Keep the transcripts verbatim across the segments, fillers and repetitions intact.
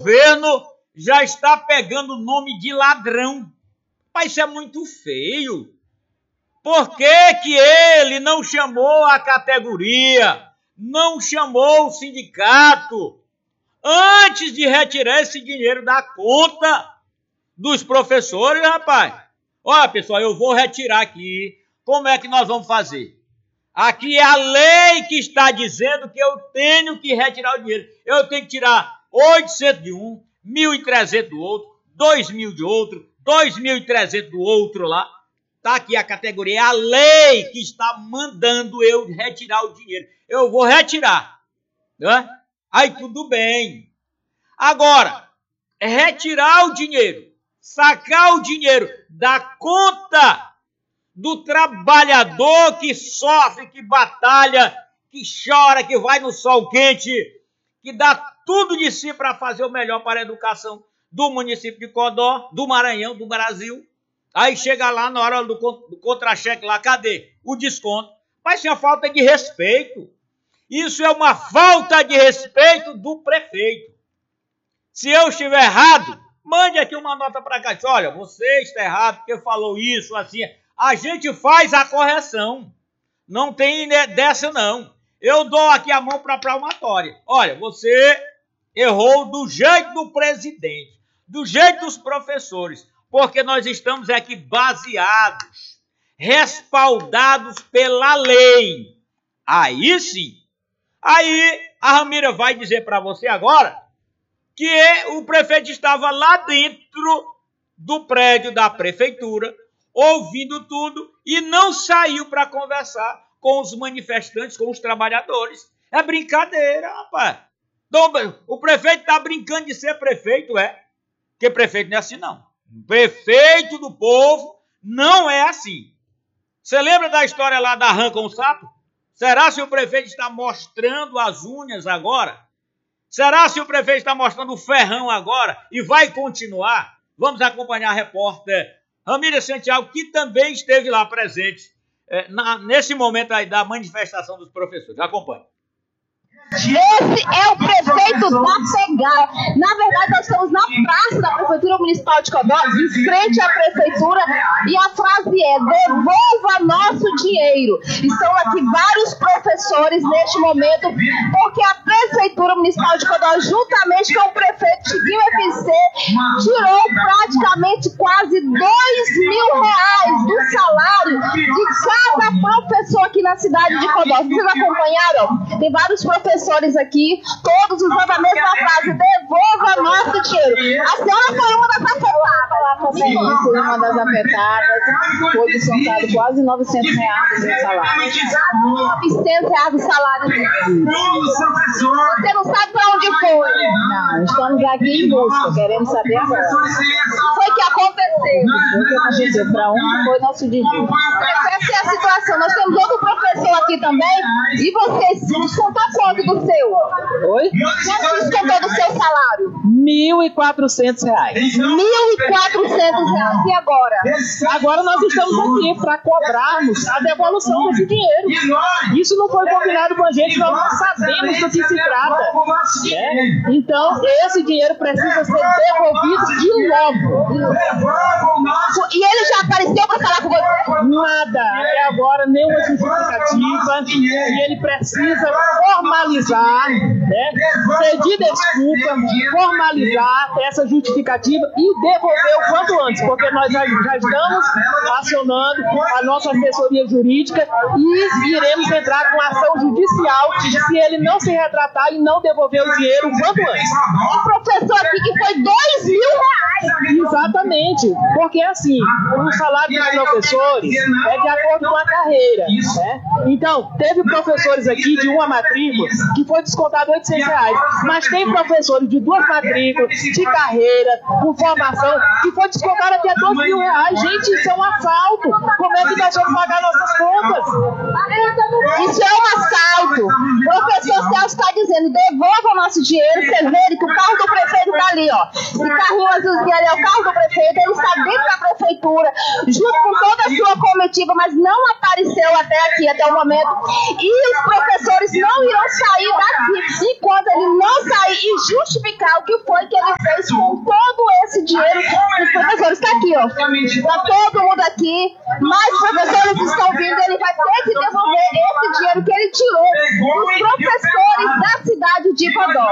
governo já está pegando o nome de ladrão. Mas isso é muito feio. Por que que ele não chamou a categoria, não chamou o sindicato, antes de retirar esse dinheiro da conta dos professores, rapaz? Olha, pessoal, eu vou retirar aqui. Como é que nós vamos fazer? Aqui é a lei que está dizendo que eu tenho que retirar o dinheiro. Eu tenho que tirar oitocentos de um, mil e trezentos do outro, dois mil de outro, dois mil e trezentos do outro lá. Está aqui a categoria, é a lei que está mandando eu retirar o dinheiro. Eu vou retirar. Né? Aí tudo bem. Agora, retirar o dinheiro, sacar o dinheiro da conta do trabalhador que sofre, que batalha, que chora, que vai no sol quente, que dá tudo de si para fazer o melhor para a educação do município de Codó, do Maranhão, do Brasil. Aí chega lá na hora do, do contra-cheque lá, cadê o desconto? Mas isso é falta de respeito. Isso é uma falta de respeito do prefeito. Se eu estiver errado, mande aqui uma nota para cá. Olha, você está errado porque falou isso, assim. A gente faz a correção. Não tem dessa, não. Eu dou aqui a mão para a palmatória. Olha, você errou do jeito do presidente, do jeito dos professores, porque nós estamos aqui baseados, respaldados pela lei. Aí sim. Aí a Ramira vai dizer para você agora que o prefeito estava lá dentro do prédio da prefeitura, ouvindo tudo, e não saiu para conversar com os manifestantes, com os trabalhadores. É brincadeira, rapaz. O prefeito está brincando de ser prefeito, é? Porque prefeito não é assim, não. Prefeito do povo não é assim. Você lembra da história lá da rã com o sapo? Será se o prefeito está mostrando as unhas agora? Será se o prefeito está mostrando o ferrão agora e vai continuar? Vamos acompanhar a repórter Ramira Santiago, que também esteve lá presente é, na, nesse momento aí da manifestação dos professores. Acompanhe. Esse é o prefeito da Pegada. Na verdade, nós estamos na praça da Prefeitura Municipal de Codó, em frente à Prefeitura, e a frase é: devolva nosso dinheiro. Estão aqui vários professores neste momento, porque a Prefeitura Municipal de Codó, juntamente com o prefeito Chiquinho F C, tirou praticamente quase dois mil reais do salário de cada professor aqui na cidade de Codó. Vocês acompanharam? Tem vários professores aqui, todos usando a mesma frase: devolva nosso dinheiro. A senhora foi uma das afetadas lá também. Foi uma das afetadas, foi descontado quase novecentos reais do salário. novecentos reais do salário. Você não sabe para onde foi? Não, estamos aqui em busca, queremos saber agora. Foi que aconteceu. Foi que aconteceu, para onde foi nosso dinheiro. Essa é a situação. Nós temos outro professor aqui também, e você descontou quanto do seu? Oi? Quanto descontou do seu salário? mil e quatrocentos reais. mil e quatrocentos reais. E agora? Agora nós estamos aqui para cobrarmos a devolução desse dinheiro. Isso não foi combinado com a gente, nós não sabemos do que se trata. É? Então, esse dinheiro precisa ser devolvido de logo. E ele já apareceu para falar com você? Nada. Até agora, nenhuma justificativa. E ele precisa formalizar, né? Pedir desculpa, formalizar essa justificativa e devolver o quanto antes, porque nós já, já estamos acionando a nossa assessoria jurídica e iremos entrar com ação judicial se ele não se retratar e não devolver o dinheiro o quanto antes. O professor aqui que foi dois mil reais. Exatamente, porque assim, o salário dos professores é de acordo com a carreira, né? Então, teve professores aqui de uma matrícula que foi descontado oitocentos reais, mas tem professores de duas matrículas, de carreira, com formação, que foi descontado até dois mil reais. Gente, isso é um assalto. Como é que nós vamos pagar nossas contas? Isso é um assalto. O professor Celso está dizendo: devolva o nosso dinheiro. Você vê que o carro do prefeito está ali, ó. Esse carrinho azulzinho ali é o carro do prefeito. Ele está dentro da prefeitura, junto com toda a sua comitiva, mas não apareceu até aqui, até o momento. E os professores não irão sair daqui enquanto ele não sair e justificar o que foi que ele Júnior, para todo mundo aqui, mais professores estão vindo, ele vai ter que devolver esse dinheiro que ele tirou dos professores da cidade de Codó.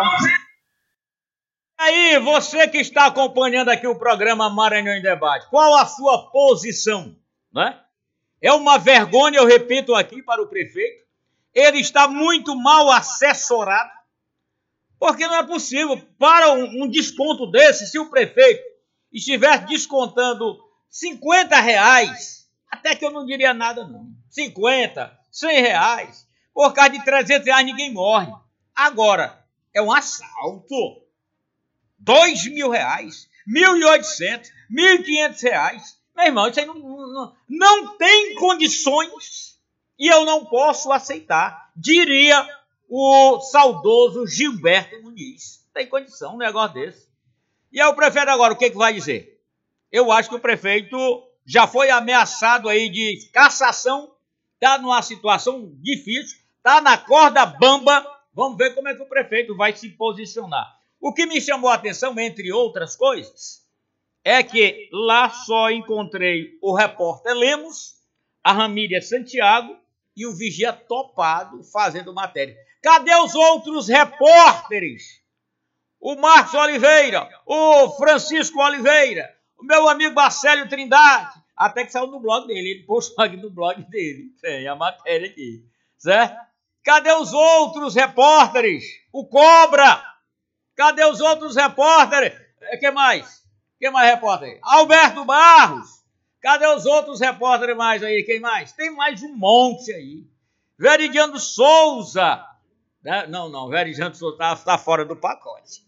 Aí, você que está acompanhando aqui o programa Maranhão em Debate, qual a sua posição, né? É uma vergonha, eu repito aqui para o prefeito, ele está muito mal assessorado, porque não é possível, para um, um desconto desse, se o prefeito estivesse descontando cinquenta reais, até que eu não diria nada não, cinquenta, cem reais, por causa de trezentos reais ninguém morre. Agora, é um assalto. Dois mil reais, mil e oitocentos, mil e quinhentos reais. Meu irmão, isso aí não, não, não tem condições e eu não posso aceitar, diria o saudoso Gilberto Muniz. Não tem condição um negócio desse. E aí o prefeito agora, o que, que vai dizer? Eu acho que o prefeito já foi ameaçado aí de cassação, está numa situação difícil, está na corda bamba. Vamos ver como é que o prefeito vai se posicionar. O que me chamou a atenção, entre outras coisas, é que lá só encontrei o repórter Lemos, a Ramília Santiago e o Vigia Topado fazendo matéria. Cadê os outros repórteres? O Marcos Oliveira, o Francisco Oliveira, o meu amigo Marcelo Trindade, até que saiu no blog dele, ele postou aqui no blog dele, tem a matéria aqui, certo? Cadê os outros repórteres? O Cobra! Cadê os outros repórteres? Quem mais? Quem mais repórter? Alberto Barros. Cadê os outros repórteres mais aí? Quem mais? Tem mais um monte aí. Veridiano Souza. Não, não, Veridiano Souza está tá fora do pacote.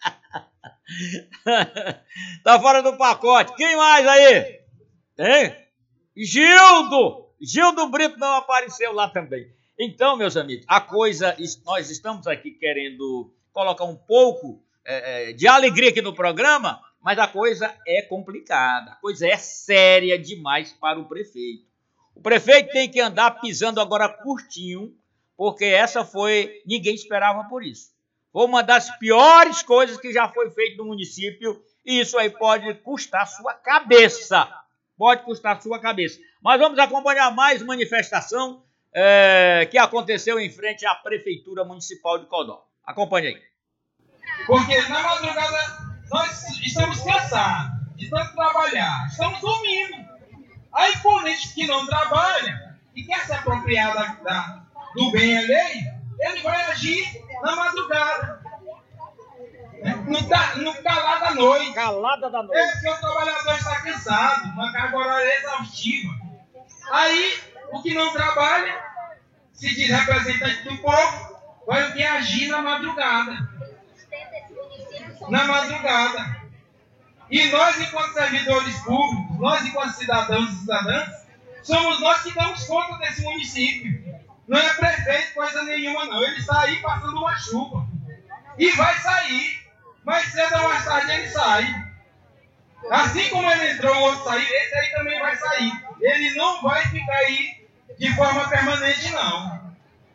Está fora do pacote. Quem mais aí? Tem? Gildo. Gildo Brito não apareceu lá também. Então, meus amigos, a coisa, nós estamos aqui querendo colocar um pouco é, de alegria aqui no programa, mas a coisa é complicada, a coisa é séria demais para o prefeito. O prefeito tem que andar pisando agora curtinho, porque essa foi, ninguém esperava por isso. Foi uma das piores coisas que já foi feito no município, e isso aí pode custar sua cabeça, pode custar sua cabeça. Mas vamos acompanhar mais manifestação é, que aconteceu em frente à Prefeitura Municipal de Codó. Acompanhe aí. Porque na madrugada nós estamos cansados de tanto trabalhar, estamos dormindo. Aí político que não trabalha e quer se apropriar da, da, do bem alheio, ele vai agir na madrugada. No, tá, no calado da noite. Calada da noite. É porque o trabalhador está cansado, uma carga horária exaustiva. Aí o que não trabalha, se diz representante do povo, vai o que agir na madrugada. Na madrugada. E nós, enquanto servidores públicos, nós, enquanto cidadãos e cidadãs, somos nós que damos conta desse município. Não é prefeito coisa nenhuma, não. Ele está aí passando uma chuva. E vai sair. Mais cedo ou mais tarde ele sai. Assim como ele entrou, o outro sair, esse aí também vai sair. Ele não vai ficar aí de forma permanente, não.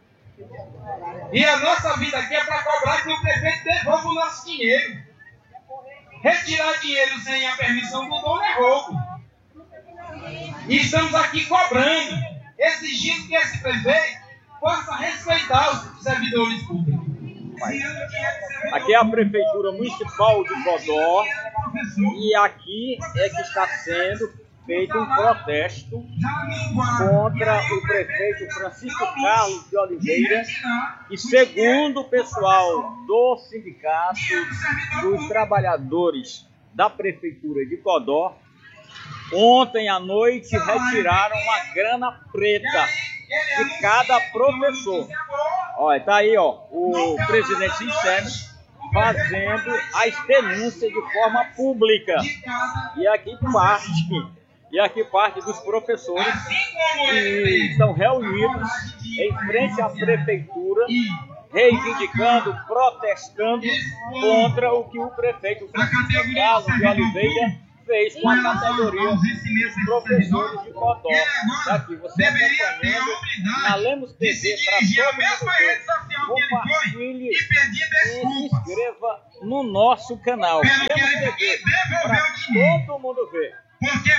E a nossa vida aqui é para cobrar que o prefeito devolva o nosso dinheiro. Retirar dinheiro sem a permissão do dono é roubo. E estamos aqui cobrando, exigindo que esse prefeito possa respeitar os servidores públicos. Aqui é a Prefeitura Municipal de Codó e aqui é que está sendo feito um protesto contra o prefeito Francisco Carlos de Oliveira e, segundo o pessoal do Sindicato dos Trabalhadores da Prefeitura de Codó, ontem à noite retiraram uma grana preta de cada professor. Olha, tá aí, ó, o presidente Sincero fazendo as denúncias de forma pública. E aqui parte, e aqui parte dos professores que estão reunidos em frente à prefeitura, reivindicando, protestando contra o que o prefeito Francisco Carlos de Oliveira fez com a categoria dos professores de Codó. Aqui você acompanhando na Lemos T V para todo mundo. Compartilhe e se inscreva no nosso canal. Lemos T V para todo mundo ver. Porque...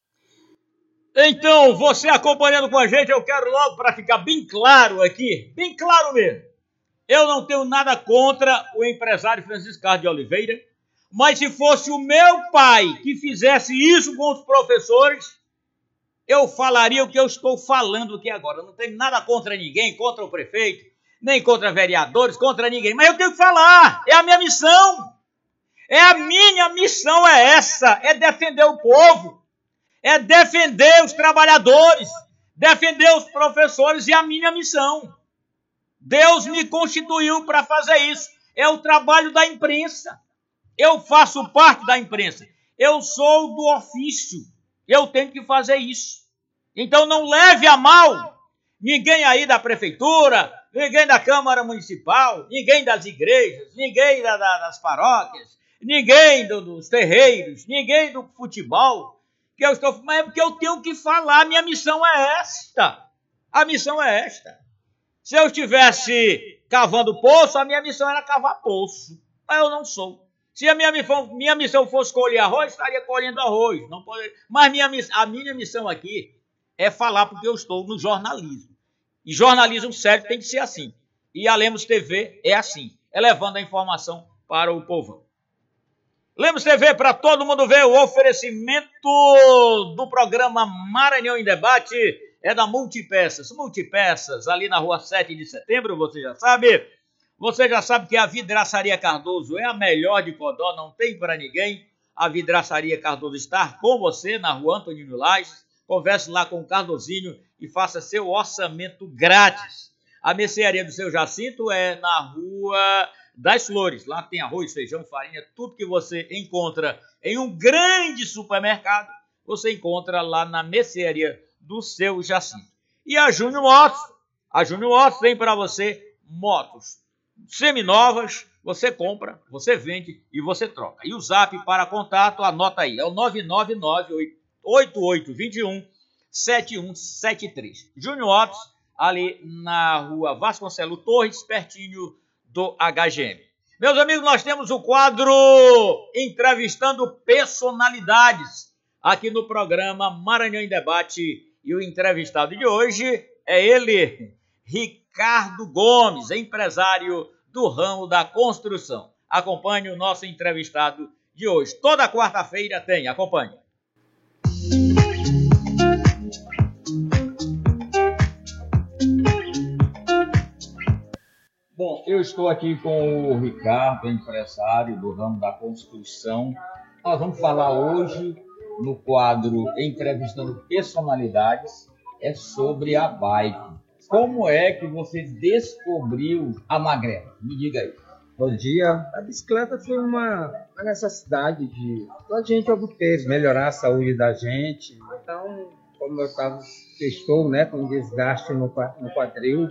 Então, você acompanhando com a gente, eu quero logo, para ficar bem claro aqui, bem claro mesmo, eu não tenho nada contra o empresário Francisco Carlos de Oliveira, mas se fosse o meu pai que fizesse isso com os professores, eu falaria o que eu estou falando aqui agora. Eu não tenho nada contra ninguém, contra o prefeito, nem contra vereadores, contra ninguém, mas eu tenho que falar, é a minha missão. É a minha missão, é essa, é defender o povo, é defender os trabalhadores, defender os professores, e a minha missão. Deus me constituiu para fazer isso. É o trabalho da imprensa. Eu faço parte da imprensa. Eu sou do ofício. Eu tenho que fazer isso. Então não leve a mal ninguém aí da prefeitura, ninguém da Câmara Municipal, ninguém das igrejas, ninguém da, da, das paróquias, ninguém do, dos terreiros, ninguém do futebol, que eu estou, mas é porque eu tenho que falar, minha missão é esta. A missão é esta. Se eu estivesse cavando poço, a minha missão era cavar poço, mas eu não sou. Se a minha missão, minha missão fosse colher arroz, estaria colhendo arroz. Não pode, mas minha, a minha missão aqui é falar, porque eu estou no jornalismo. E jornalismo sério tem que ser assim. E a Lemos T V é assim, é levando a informação para o povão. Lemos T V, para todo mundo ver, o oferecimento do programa Maranhão em Debate é da Multipeças. Multipeças, ali na rua sete de setembro, você já sabe. Você já sabe que a Vidraçaria Cardoso é a melhor de Codó, não tem para ninguém. A Vidraçaria Cardoso está com você na rua Antonino Lages. Converse lá com o Cardozinho e faça seu orçamento grátis. A mercearia do seu Jacinto é na rua das Flores. Lá tem arroz, feijão, farinha, tudo que você encontra em um grande supermercado, você encontra lá na mercearia do seu Jacinto. E a Júnior Motos. A Júnior Motos tem para você motos seminovas, você compra, você vende e você troca. E o zap para contato, anota aí, é o nove nove nove, oito oito dois um, sete um sete três. Júnior Motos, ali na rua Vasconcelos Torres, pertinho do H G M. Meus amigos, nós temos o quadro Entrevistando Personalidades aqui no programa Maranhão em Debate, e o entrevistado de hoje é ele, Ricardo Gomes, empresário do ramo da construção. Acompanhe o nosso entrevistado de hoje. Toda quarta-feira tem, acompanhe. Bom, eu estou aqui com o Ricardo, empresário do ramo da construção. Nós vamos falar hoje, no quadro Entrevistando Personalidades, é sobre a bike. Como é que você descobriu a magrela? Me diga aí. Bom dia. A bicicleta foi uma, uma necessidade de a gente obter, melhorar a saúde da gente. Então, como eu tava, estou né, com desgaste no, no quadril,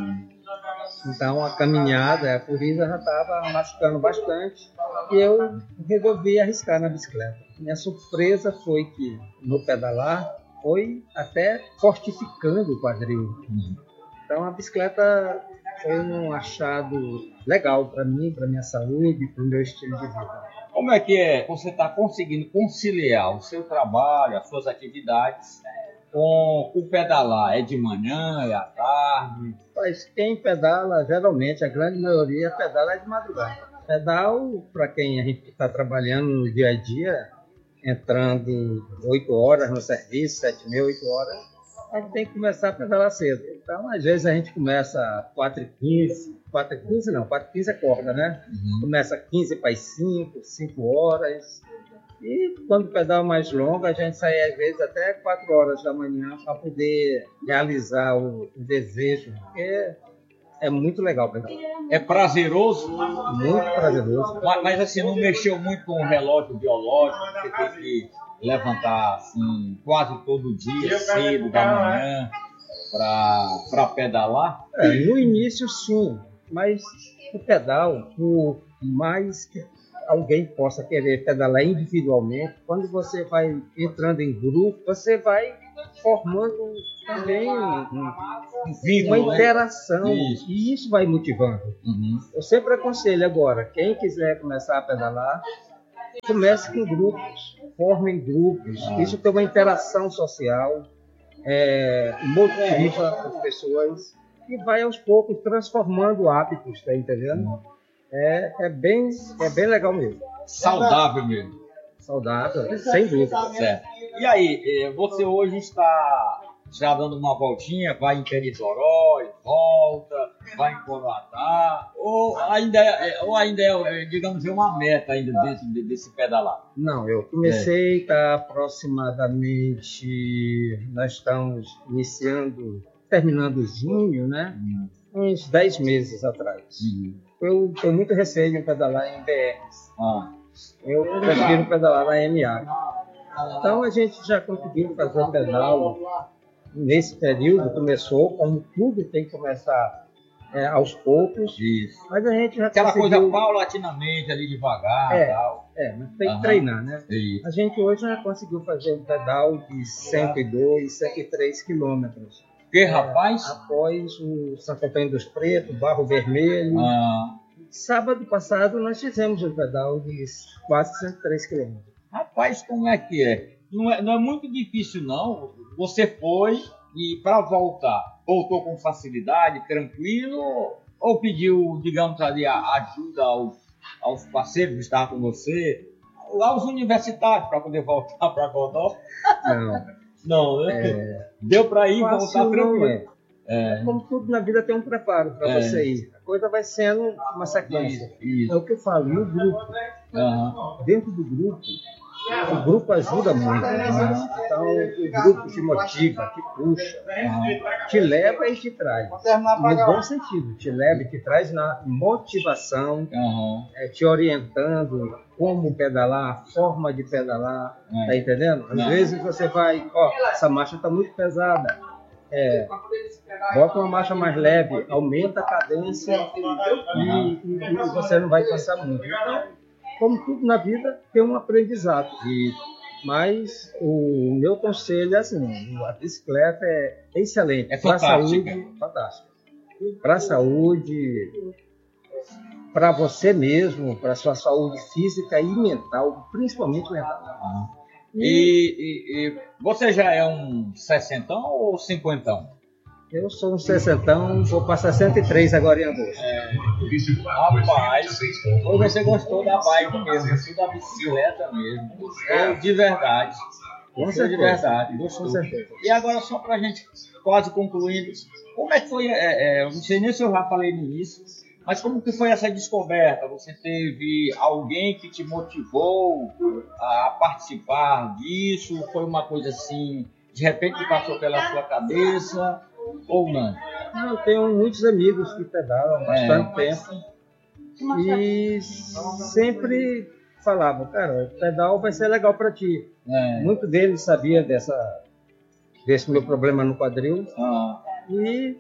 então a caminhada, a corrida já estava machucando bastante, e eu resolvi arriscar na bicicleta. Minha surpresa foi que no pedalar foi até fortificando o quadril. Então a bicicleta foi um achado legal para mim, para minha saúde, para o meu estilo de vida. Como é que é? Você está conseguindo conciliar o seu trabalho, as suas atividades com o pedalar? É de manhã, é à tarde? Pois quem pedala, geralmente, a grande maioria pedala é de madrugada. Pedal, para quem a gente está trabalhando no dia a dia, entrando oito horas no serviço, sete mil, oito horas, a gente tem que começar a pedalar cedo. Então, às vezes, a gente começa quatro e quinze, quatro e quinze não, quatro e quinze é corda, né? Uhum. Começa quinze para as cinco, cinco horas. E quando o pedal é mais longo, a gente sai, às vezes, até quatro horas da manhã para poder realizar o, o desejo, porque é muito legal pedalar. É prazeroso? Muito prazeroso. Mas, mas assim, não mexeu muito com o relógio biológico? Você tem que levantar assim, quase todo dia, cedo da manhã, para pedalar? É, no início, sim. Mas o pedal, por mais que alguém possa querer pedalar individualmente, quando você vai entrando em grupo, você vai formando também um, um vínculo, uma interação, né? Isso. E isso vai motivando. Uhum. Eu sempre aconselho agora, quem quiser começar a pedalar, comece com grupos, forma em grupos. Ah. Isso tem uma interação social, é, motiva as pessoas e vai aos poucos transformando hábitos, tá entendendo? É, é, bem, é bem legal mesmo. Saudável mesmo. Saudável, sem dúvida. Certo. E aí, você hoje está já dando uma voltinha, vai em Peritoró, volta, vai em Coroatá, ou ainda é, ou ainda é, digamos, é uma meta ainda desse, desse pedalar? Não, eu comecei, está é. aproximadamente, nós estamos iniciando, terminando junho, né? Uhum. Uns dez meses atrás. Uhum. Eu tenho muito receio em pedalar em B Rs. Ah. Eu prefiro pedalar na M A. Então a gente já conseguiu fazer o pedal. Nesse período começou, como tudo tem que começar é, aos poucos. Isso. Mas a gente já Aquela conseguiu... coisa paulatinamente, ali devagar é, e tal. É, mas tem que uhum. treinar, né? Isso. A gente hoje já conseguiu fazer um pedal de cento e dois, cento e três quilômetros. Que, é, rapaz? Após o Santo Antônio dos Pretos, Barro Vermelho. Ah. Sábado passado nós fizemos um pedal de quase cento e três quilômetros. Rapaz, como é que é? Não é, não é muito difícil, não. Você foi e, para voltar, voltou com facilidade, tranquilo, ou pediu, digamos ali, a ajuda aos, aos parceiros que estavam com você, aos universitários, para poder voltar para Godó? Não. Não, né? É... Deu para ir e voltar tranquilo. É. É. Como tudo na vida tem um preparo para é. você ir. A coisa vai sendo uma sequência. Isso, isso. É o que eu falo, no grupo. Uhum. Dentro do grupo, o grupo ajuda muito. Uhum. Então, o grupo te motiva, te puxa, uhum. te leva e te traz. No bom sentido, te leva e te traz na motivação, uhum. é, te orientando como pedalar, a forma de pedalar, uhum. tá entendendo? Às uhum. vezes você vai, ó, essa marcha está muito pesada. É, bota uma marcha mais leve, aumenta a cadência e, e, e você não vai cansar muito. Então, como tudo na vida, tem um aprendizado. E, mas o meu conselho é assim, a bicicleta é excelente. É para a saúde, fantástica. Para a saúde, para você mesmo, para a sua saúde física e mental, principalmente mental. Ah. E, e, e você já é um sessentão ou cinquentão? Eu sou um sessentão, vou para sessenta e três agora em agosto. É, rapaz, ou você gostou da bike mesmo, gostou da bicicleta mesmo, gostou de verdade. Com gostou de verdade, gostou. Com certeza. E agora, só para a gente quase concluindo, como é que foi, é, é, eu não sei nem se eu já falei no início, mas como que foi essa descoberta? Você teve alguém que te motivou a participar disso? Foi uma coisa assim, de repente que passou pela sua cabeça ou não? Eu tenho muitos amigos que pedalam há bastante é. tempo e sempre falavam, cara, o pedal vai ser legal para ti. É. Muito deles sabia dessa, desse meu problema no quadril ah. e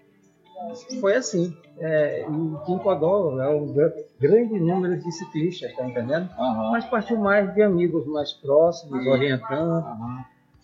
foi assim. É, e em Codó é um grande número de ciclistas, tá entendendo? Uhum. Mas partiu mais de amigos mais próximos, orientando. Uhum.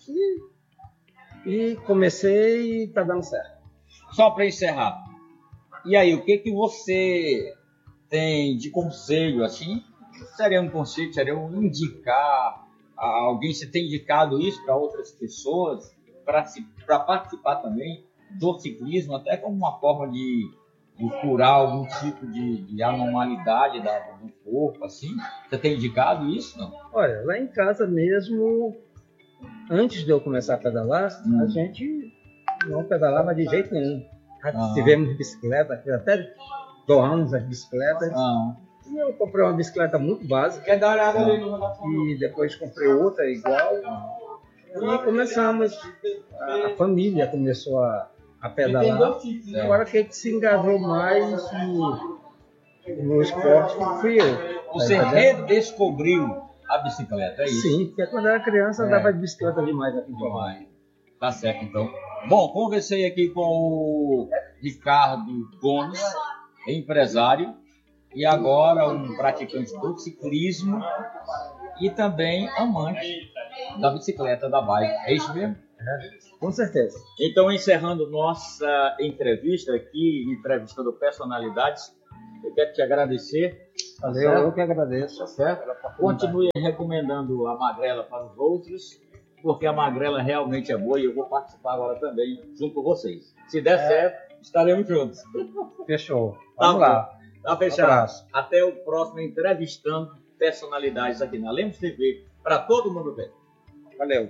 E, e comecei e tá dando certo. Só para encerrar, e aí, o que que você tem de conselho, assim? Seria um conselho, seria um indicar a alguém, você tem indicado isso para outras pessoas, para participar também do ciclismo, até como uma forma de de curar algum tipo de, de anormalidade da, do corpo, assim? Você tem indicado isso, não? Olha, lá em casa mesmo, antes de eu começar a pedalar, hum. a gente não pedalava de jeito nenhum. Ah. Tivemos bicicleta, até doamos as bicicletas. Ah. E eu comprei uma bicicleta muito básica. Quer dar uma olhada ali no E depois comprei outra igual. Ah. E começamos, a, a família começou a a pedalar. É. Agora quem se engajou mais no, no esporte fui eu. Você tá redescobriu a bicicleta, é isso? Sim, porque quando eu era criança andava é. de bicicleta demais aqui em Tomai. Tá certo, então. Bom, conversei aqui com o Ricardo Gomes, empresário, e agora um praticante do ciclismo e também amante da bicicleta, da bike. É isso mesmo? É. Com certeza. Então, encerrando nossa entrevista aqui, entrevistando personalidades, eu quero te agradecer Valeu, Certo? eu que agradeço. Tá certo? Continue recomendando a Magrela para os outros, porque a Magrela realmente é boa e eu vou participar agora também junto com vocês. Se der É. certo, estaremos juntos. Fechou. Tá Vamos bom. lá. Tá Um fechado. abraço. Até o próximo entrevistando personalidades aqui na Lemos T V para todo mundo ver. Valeu.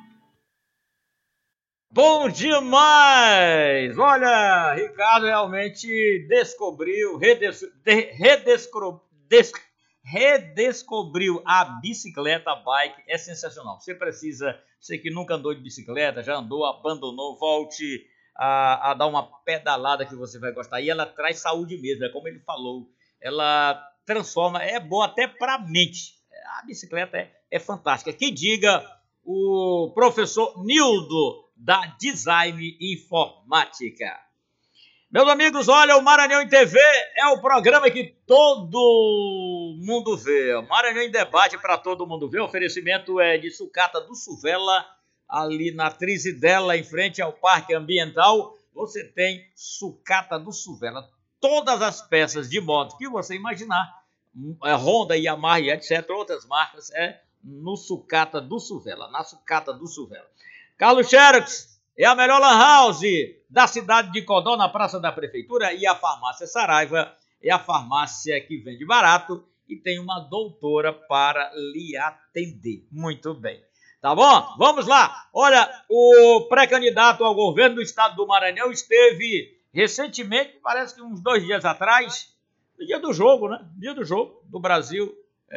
Bom demais! Olha, Ricardo realmente descobriu, redes, de, redescro, des, redescobriu a bicicleta, a bike, é sensacional. Você precisa, você que nunca andou de bicicleta, já andou, abandonou, volte a, a dar uma pedalada que você vai gostar. E ela traz saúde mesmo, é como ele falou, ela transforma, é boa até para a mente. A bicicleta é, é fantástica. Que diga o professor Nildo, da Design Informática. Meus amigos, olha, o Maranhão em T V é o programa que todo mundo vê. O Maranhão em Debate para todo mundo ver. O oferecimento é de Sucata do Suvela, ali na Trizidela, em frente ao Parque Ambiental. Você tem Sucata do Suvela. Todas as peças de moto que você imaginar, Honda, Yamaha e etcétera, outras marcas, é no Sucata do Suvela, na Sucata do Suvela. Carlos Xerox é a melhor lan house da cidade de Codó, na Praça da Prefeitura, e a farmácia Saraiva é a farmácia que vende barato e tem uma doutora para lhe atender. Muito bem. Tá bom? Vamos lá. Olha, o pré-candidato ao governo do estado do Maranhão esteve recentemente, parece que uns dois dias atrás, no dia do jogo, né? Dia do jogo do Brasil,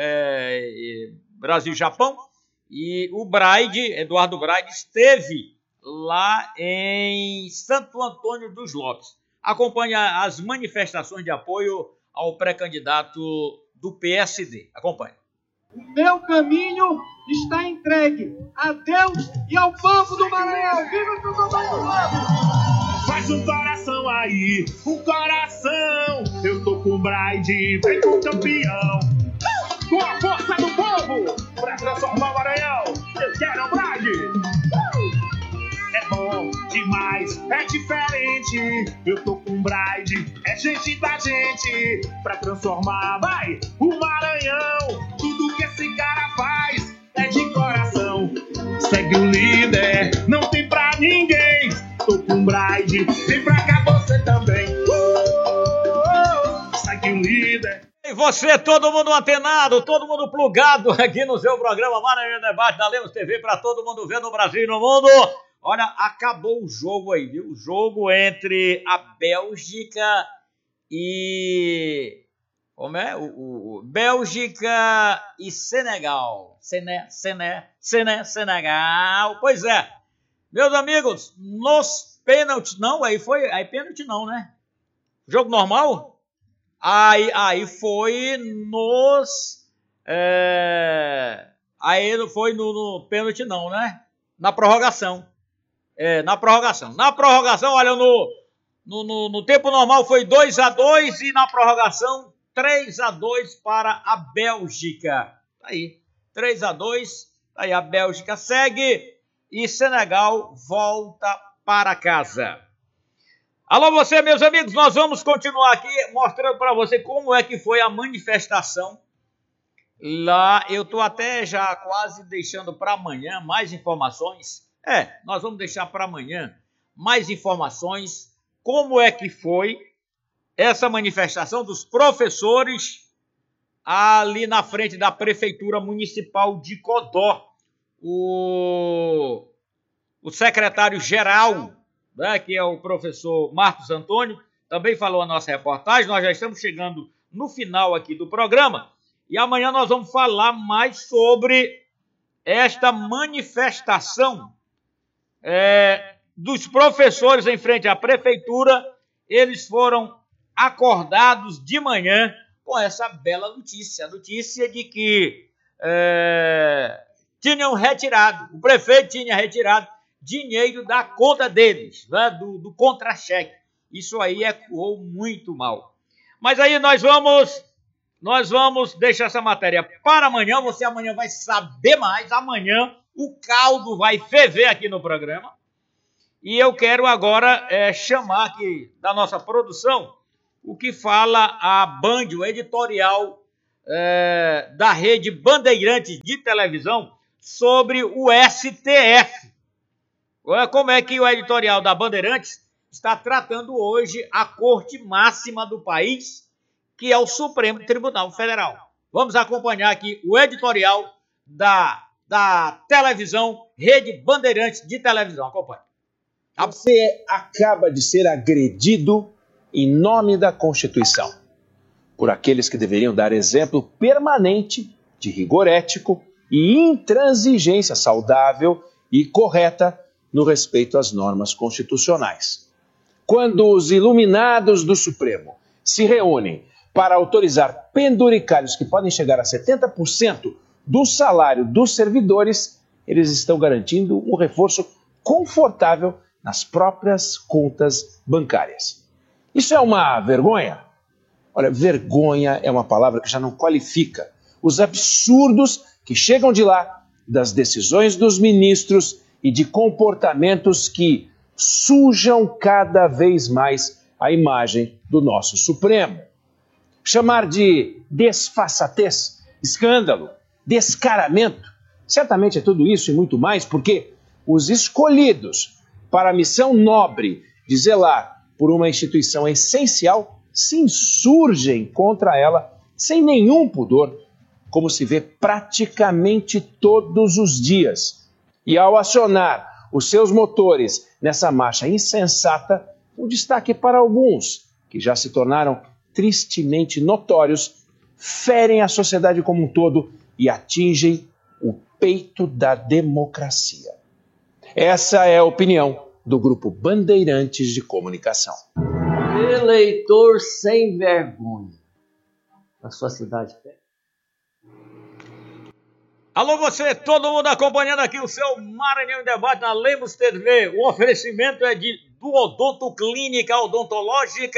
é, Brasil-Japão. E o Braide, Eduardo Braide, esteve lá em Santo Antônio dos Lopes. Acompanha as manifestações de apoio ao pré-candidato do P S D. Acompanhe. O meu caminho está entregue a Deus e ao povo do Maranhão. Viva o Santo Antônio dos Lopes! Faz um coração aí, um coração. Eu tô com o Braide, vem com o campeão. Com a força do povo, pra transformar o Maranhão, eu quero o Braide. É bom demais, é diferente. Eu tô com o Braide, é gente da gente. Pra transformar, vai, o Maranhão. Tudo que esse cara faz é de coração. Segue o líder, não tem pra ninguém. Tô com o Braide, vem pra cá você também. Uh, segue o líder. E você, todo mundo antenado, todo mundo plugado aqui no seu programa Maranhão Debate da Lemos T V para todo mundo ver no Brasil e no mundo. Olha, acabou o jogo aí, viu? O jogo entre a Bélgica e... Como é? O, o, o Bélgica e Senegal. Sene, Sene, Sene, Senegal. Pois é. Meus amigos, nos pênaltis... Não, aí foi... Aí pênalti não, né? Jogo normal? Aí, aí foi nos... É, aí não foi no, no pênalti não, né? Na prorrogação. É, na prorrogação. Na prorrogação, olha, no, no, no, no tempo normal foi dois a dois e na prorrogação três a dois para a Bélgica. Aí, três a dois. Aí a Bélgica segue e Senegal volta para casa. Alô você, meus amigos, nós vamos continuar aqui mostrando para você como é que foi a manifestação lá. Eu estou até já quase deixando para amanhã mais informações. É, nós vamos deixar para amanhã mais informações como é que foi essa manifestação dos professores ali na frente da Prefeitura Municipal de Codó. O, o secretário-geral, né, que é o professor Marcos Antônio, também falou a nossa reportagem. Nós já estamos chegando no final aqui do programa e amanhã nós vamos falar mais sobre esta manifestação é, dos professores em frente à prefeitura. Eles foram acordados de manhã com essa bela notícia, a notícia de que é, tinham retirado, o prefeito tinha retirado dinheiro da conta deles, né, do, do contra-cheque. Isso aí ecoou muito mal. Mas aí nós vamos, nós vamos deixar essa matéria para amanhã. Você amanhã vai saber mais. Amanhã o caldo vai ferver aqui no programa. E eu quero agora é, chamar aqui da nossa produção o que fala a Band, o editorial é, da rede Bandeirantes de televisão sobre o S T F. Como é que o editorial da Bandeirantes está tratando hoje a corte máxima do país, que é o Supremo Tribunal Federal. Vamos acompanhar aqui o editorial da, da televisão, rede Bandeirantes de televisão. Acompanhe. Você acaba de ser agredido em nome da Constituição, por aqueles que deveriam dar exemplo permanente de rigor ético e intransigência saudável e correta no respeito às normas constitucionais. Quando os iluminados do Supremo se reúnem para autorizar penduricalhos que podem chegar a setenta por cento do salário dos servidores, eles estão garantindo um reforço confortável nas próprias contas bancárias. Isso é uma vergonha? Olha, vergonha é uma palavra que já não qualifica os absurdos que chegam de lá, das decisões dos ministros e de comportamentos que sujam cada vez mais a imagem do nosso Supremo. Chamar de desfaçatez, escândalo, descaramento, certamente é tudo isso e muito mais, porque os escolhidos para a missão nobre de zelar por uma instituição essencial se insurgem contra ela sem nenhum pudor, como se vê praticamente todos os dias. E ao acionar os seus motores nessa marcha insensata, um destaque para alguns, que já se tornaram tristemente notórios, ferem a sociedade como um todo e atingem o peito da democracia. Essa é a opinião do Grupo Bandeirantes de Comunicação. Eleitor sem vergonha. Na sua cidade tem? Alô você, todo mundo acompanhando aqui o seu Maranhão em Debate na Lemos T V. O oferecimento é de do Odonto Clínica Odontológica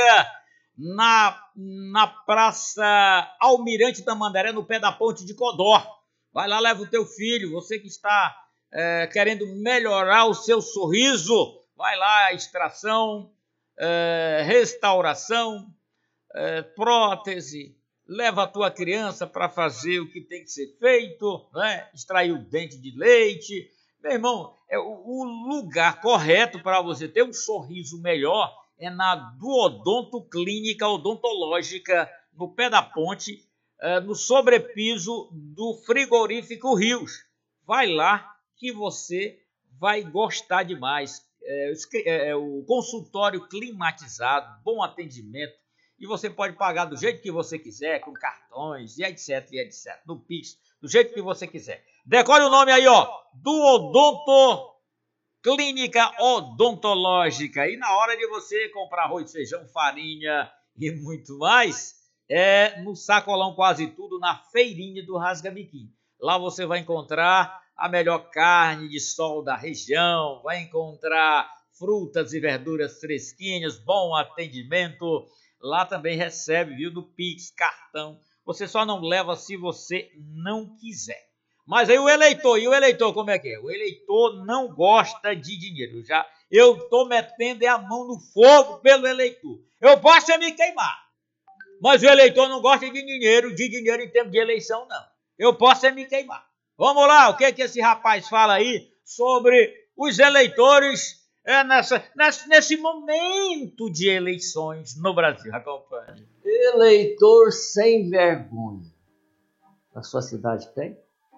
na, na Praça Almirante Tamandaré, no pé da ponte de Codó. Vai lá, leva o teu filho, você que está é, querendo melhorar o seu sorriso, vai lá, extração, é, restauração, é, prótese. Leva a tua criança para fazer o que tem que ser feito, né? Extrair o dente de leite. Meu irmão, é o, o lugar correto para você ter um sorriso melhor é na Duodonto Clínica Odontológica, no pé da ponte, é, no sobrepiso do frigorífico Rios. Vai lá que você vai gostar demais. É, é, o consultório climatizado, bom atendimento. E você pode pagar do jeito que você quiser, com cartões e etc, e etc. No Pix, do jeito que você quiser. Decore o nome aí, ó, do Odonto Clínica Odontológica. E na hora de você comprar arroz, feijão, farinha e muito mais, é no Sacolão Quase Tudo, na feirinha do Rasga-Biquinho. Lá você vai encontrar a melhor carne de sol da região, vai encontrar frutas e verduras fresquinhas, bom atendimento. Lá também recebe, viu, do Pix, cartão. Você só não leva se você não quiser. Mas aí o eleitor, e o eleitor como é que é? O eleitor não gosta de dinheiro. Já eu estou metendo a mão no fogo pelo eleitor. Eu posso é me queimar. Mas o eleitor não gosta de dinheiro, de dinheiro em tempo de eleição, não. Eu posso é me queimar. Vamos lá, o que, que esse rapaz fala aí sobre os eleitores... É nessa, nesse, nesse momento de eleições no Brasil. Acompanhe. Eleitor sem vergonha. Na sua cidade tem?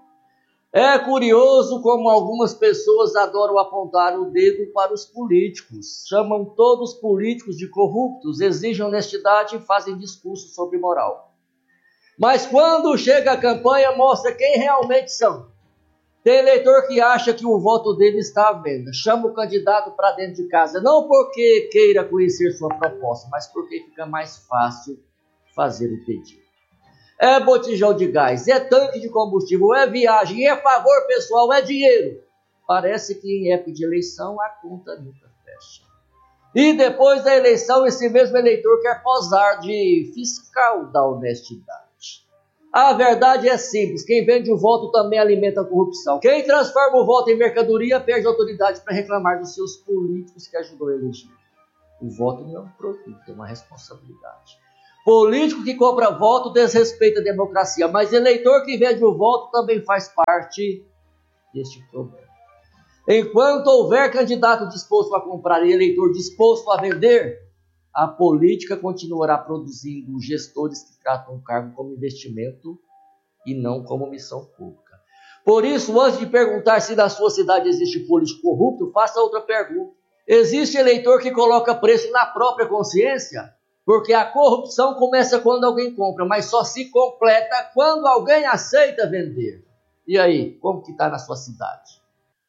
É curioso como algumas pessoas adoram apontar o dedo para os políticos. Chamam todos os políticos de corruptos, exigem honestidade e fazem discursos sobre moral. Mas quando chega a campanha, mostra quem realmente são. Tem eleitor que acha que o voto dele está à venda. Chama o candidato para dentro de casa, não porque queira conhecer sua proposta, mas porque fica mais fácil fazer o pedido. É botijão de gás, é tanque de combustível, é viagem, é favor pessoal, é dinheiro. Parece que em época de eleição a conta nunca fecha. E depois da eleição, esse mesmo eleitor quer posar de fiscal da honestidade. A verdade é simples, quem vende o voto também alimenta a corrupção. Quem transforma o voto em mercadoria perde autoridade para reclamar dos seus políticos que ajudou a eleger. O voto não é um produto, é uma responsabilidade. Político que compra voto desrespeita a democracia, mas eleitor que vende o voto também faz parte deste problema. Enquanto houver candidato disposto a comprar e eleitor disposto a vender, a política continuará produzindo gestores que tratam o cargo como investimento e não como missão pública. Por isso, antes de perguntar se na sua cidade existe político corrupto, faça outra pergunta. Existe eleitor que coloca preço na própria consciência? Porque a corrupção começa quando alguém compra, mas só se completa quando alguém aceita vender. E aí, como que está na sua cidade?